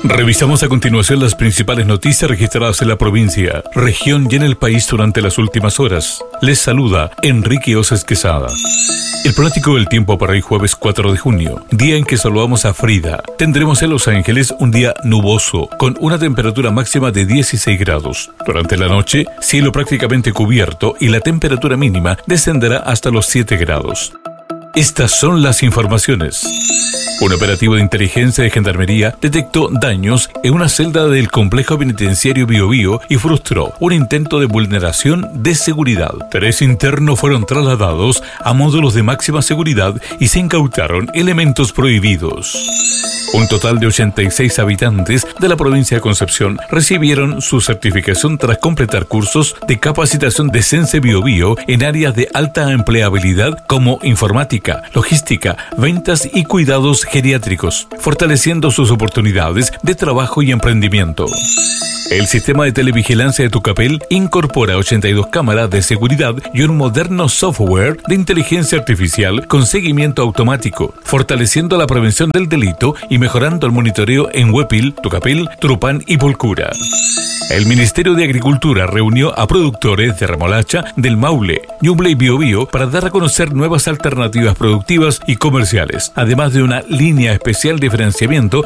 Revisamos a continuación las principales noticias registradas en la provincia, región y en el país durante las últimas horas. Les saluda Enrique Oces Quesada. El pronóstico del tiempo para hoy jueves 4 de junio, día en que saludamos a Frida. Tendremos en Los Ángeles un día nuboso, con una temperatura máxima de 16 grados. Durante la noche, cielo prácticamente cubierto y la temperatura mínima descenderá hasta los 7 grados. Estas son las informaciones. Un operativo de inteligencia de Gendarmería detectó daños en una celda del complejo penitenciario Biobío y frustró un intento de vulneración de seguridad. 3 internos fueron trasladados a módulos de máxima seguridad y se incautaron elementos prohibidos. Un total de 86 habitantes de la provincia de Concepción recibieron su certificación tras completar cursos de capacitación de Sense Biobío en áreas de alta empleabilidad como informática, logística, ventas y cuidados geriátricos, fortaleciendo sus oportunidades de trabajo y emprendimiento. El sistema de televigilancia de Tucapel incorpora 82 cámaras de seguridad y un moderno software de inteligencia artificial con seguimiento automático, fortaleciendo la prevención del delito y mejorando el monitoreo en Huépil, Tucapel, Trupán y Polcura. El Ministerio de Agricultura reunió a productores de remolacha del Maule, Ñuble y Biobío para dar a conocer nuevas alternativas productivas y comerciales, además de una línea especial de financiamiento